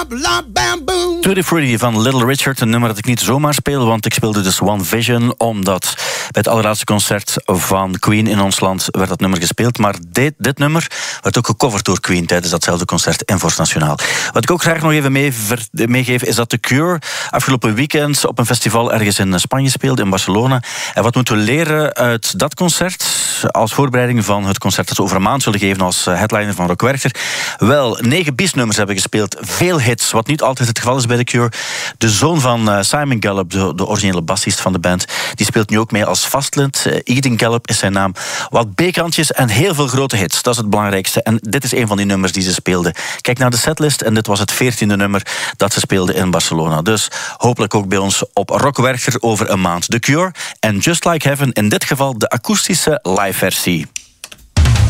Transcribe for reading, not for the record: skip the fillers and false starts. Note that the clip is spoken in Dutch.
Tutti Frutti van Little Richard, een nummer dat ik niet zomaar speel, want ik speelde dus One Vision, omdat bij het allerlaatste concert van Queen in ons land werd dat nummer gespeeld, maar dit nummer werd ook gecoverd door Queen tijdens datzelfde concert in Vorst Nationaal. Wat ik ook graag nog even meegeef, is dat The Cure afgelopen weekend op een festival ergens in Spanje speelde, in Barcelona. En wat moeten we leren uit dat concert, als voorbereiding van het concert dat ze over een maand zullen geven als headliner van Rock Werchter? Wel, 9 bis-nummers hebben gespeeld, veel hits, wat niet altijd het geval is bij The Cure. De zoon van Simon Gallup, de originele bassist van de band, die speelt nu ook mee als vastlid. Eden Gallup is zijn naam. Wat B-kantjes en heel veel grote hits, dat is het belangrijkste. En dit is een van die nummers die ze speelden. Kijk naar de setlist en dit was het 14e nummer dat ze speelden in Barcelona. Dus hopelijk ook bij ons op Rock Werchter over een maand. The Cure en Just Like Heaven, in dit geval de akoestische live versie.